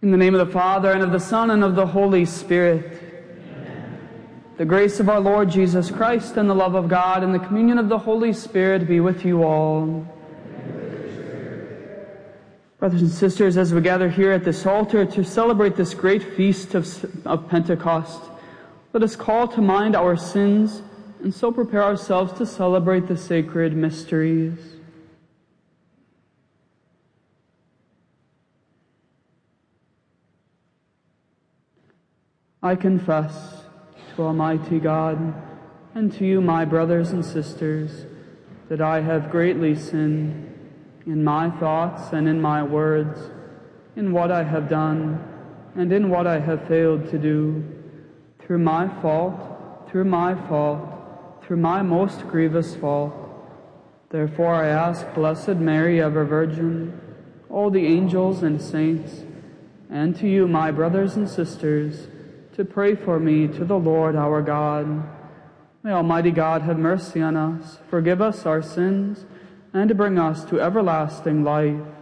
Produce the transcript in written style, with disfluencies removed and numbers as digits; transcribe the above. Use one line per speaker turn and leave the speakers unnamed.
In the name of the Father, and of the Son, and of the Holy Spirit. Amen. The grace of our Lord Jesus Christ, and the love of God, and the communion of the Holy Spirit be with you all. Brothers and sisters, as we gather here at this altar to celebrate this great feast of Pentecost, let us call to mind our sins, and so prepare ourselves to celebrate the sacred mysteries. I confess to Almighty God and to you, my brothers and sisters, that I have greatly sinned in my thoughts and in my words, in what I have done and in what I have failed to do, through my most grievous fault. Therefore I ask Blessed Mary, ever Virgin, all the angels and saints, and to you, my brothers and sisters, to pray for me to the Lord our God. May Almighty God have mercy on us, forgive us our sins, and bring us to everlasting life.